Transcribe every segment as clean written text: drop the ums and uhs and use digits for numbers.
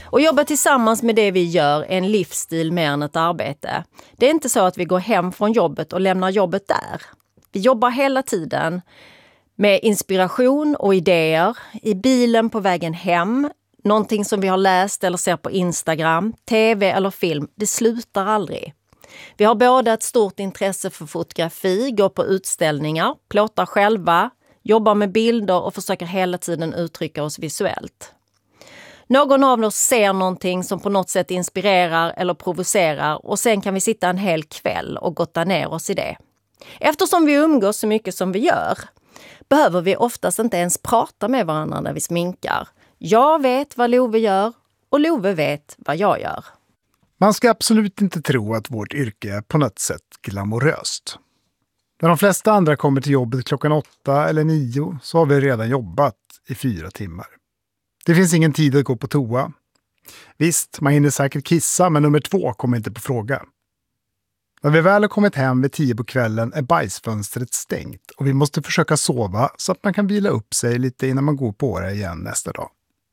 Och jobba tillsammans med det vi gör är en livsstil mer än ett arbete. Det är inte så att vi går hem från jobbet och lämnar jobbet där. Vi jobbar hela tiden med inspiration och idéer, i bilen på vägen hem, någonting som vi har läst eller ser på Instagram, tv eller film. Det slutar aldrig. Vi har både ett stort intresse för fotografi, går på utställningar, plåtar själva, jobbar med bilder och försöker hela tiden uttrycka oss visuellt. Någon av oss ser någonting som på något sätt inspirerar eller provocerar och sen kan vi sitta en hel kväll och gotta ner oss i det. Eftersom vi umgås så mycket som vi gör behöver vi oftast inte ens prata med varandra när vi sminkar. Jag vet vad Love gör och Love vet vad jag gör. Man ska absolut inte tro att vårt yrke är på något sätt glamoröst. När de flesta andra kommer till jobbet klockan 8 eller 9 så har vi redan jobbat i 4 timmar. Det finns ingen tid att gå på toa. Visst, man hinner säkert kissa, men nummer 2 kommer inte på fråga. När vi väl har kommit hem vid 10 på kvällen är bajsfönstret stängt och vi måste försöka sova så att man kan vila upp sig lite innan man går på det igen nästa dag.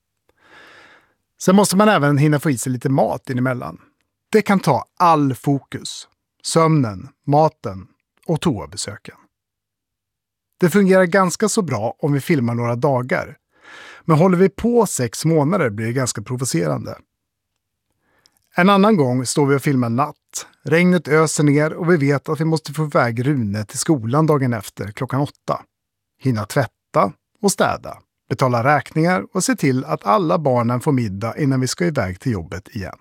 Sen måste man även hinna få i sig lite mat inemellan. Det kan ta all fokus. Sömnen, maten och toabesöken. Det fungerar ganska så bra om vi filmar några dagar. Men håller vi på 6 månader blir det ganska provocerande. En annan gång står vi och filmar natt. Regnet öser ner och vi vet att vi måste få iväg Rune till skolan dagen efter klockan 8. Hinna tvätta och städa. Betala räkningar och se till att alla barnen får middag innan vi ska iväg till jobbet igen.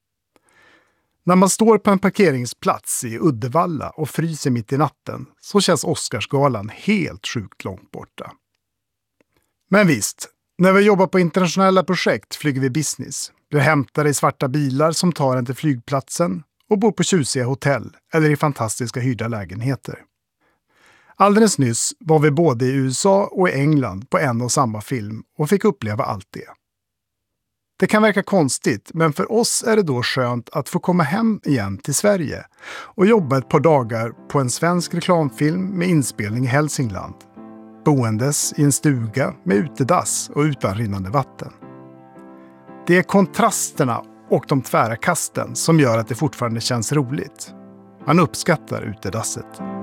När man står på en parkeringsplats i Uddevalla och fryser mitt i natten så känns Oscarsgalan helt sjukt långt borta. Men visst, när vi jobbar på internationella projekt flyger vi business. Vi hämtar i svarta bilar som tar en till flygplatsen och bor på tjusiga hotell eller i fantastiska hyrda lägenheter. Alldeles nyss var vi både i USA och i England på en och samma film och fick uppleva allt det. Det kan verka konstigt, men för oss är det då skönt att få komma hem igen till Sverige och jobba ett par dagar på en svensk reklamfilm med inspelning i Hälsingland. Boendes i en stuga med utedass och utan rinnande vatten. Det är kontrasterna och de tvära kasten som gör att det fortfarande känns roligt. Man uppskattar utedasset.